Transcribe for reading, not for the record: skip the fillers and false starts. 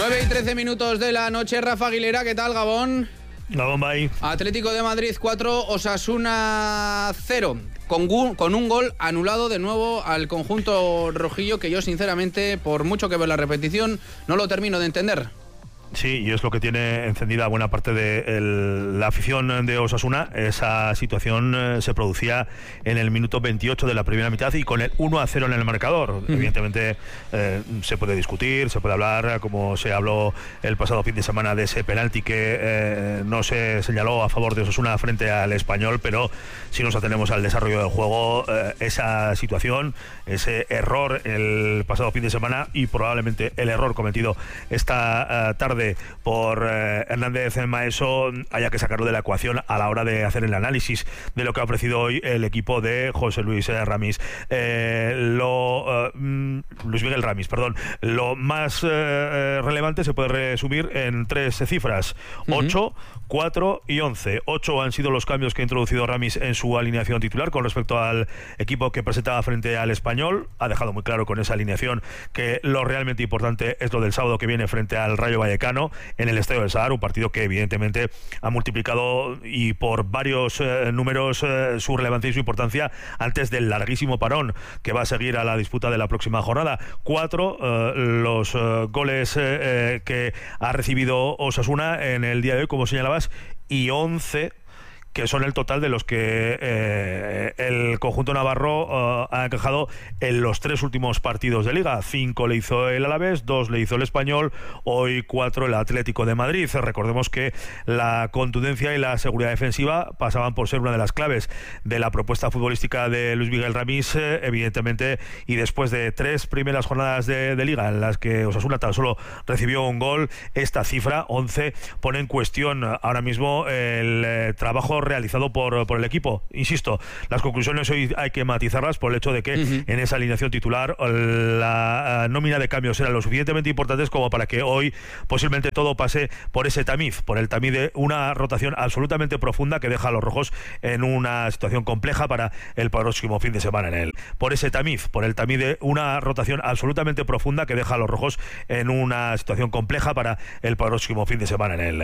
9:13 de la noche. Rafa Aguilera, ¿qué tal, Gabón? Gabón, bye. Atlético de Madrid 4, Osasuna 0. Con un gol anulado de nuevo al conjunto rojillo, que yo sinceramente, por mucho que veo la repetición, no lo termino de entender. Sí, y es lo que tiene encendida buena parte de la afición de Osasuna. Esa situación se producía en el minuto 28 de la primera mitad y con el 1-0 en el marcador. Evidentemente se puede discutir, se puede hablar, como se habló el pasado fin de semana, de ese penalti que no se señaló a favor de Osasuna frente al Español, pero si nos atenemos al desarrollo del juego, esa situación, ese error el pasado fin de semana y probablemente el error cometido esta tarde por Hernández Maeso haya que sacarlo de la ecuación a la hora de hacer el análisis de lo que ha ofrecido hoy el equipo de José Luis Ramis. Luis Miguel Ramis, perdón. Lo más relevante se puede resumir en 3 cifras: 8, 4 y 11. 8 han sido los cambios que ha introducido Ramis en su alineación titular con respecto al equipo que presentaba frente al Español. Ha dejado muy claro con esa alineación que lo realmente importante es lo del sábado que viene frente al Rayo Vallecano en el Estadio del Sadar, un partido que evidentemente ha multiplicado y por varios números su relevancia y su importancia antes del larguísimo parón que va a seguir a la disputa de la próxima jornada. 4 los goles que ha recibido Osasuna en el día de hoy, como señalabas, y 11 que son el total de los que el conjunto navarro ha encajado en los 3 últimos partidos de Liga. 5 le hizo el Alavés, 2 le hizo el Español, hoy 4 el Atlético de Madrid. Recordemos que la contundencia y la seguridad defensiva pasaban por ser una de las claves de la propuesta futbolística de Luis Miguel Ramis, evidentemente, y después de 3 primeras jornadas de Liga en las que Osasuna tan solo recibió un gol, esta cifra, 11, pone en cuestión ahora mismo el trabajo realizado por el equipo. Insisto, las conclusiones hoy hay que matizarlas por el hecho de que en esa alineación titular la nómina de cambios eran lo suficientemente importantes como para que hoy posiblemente todo pase por ese tamiz, por el tamiz de una rotación absolutamente profunda que deja a los rojos en una situación compleja para el próximo fin de semana por ese tamiz, por el tamiz de una rotación absolutamente profunda que deja a los rojos en una situación compleja para el próximo fin de semana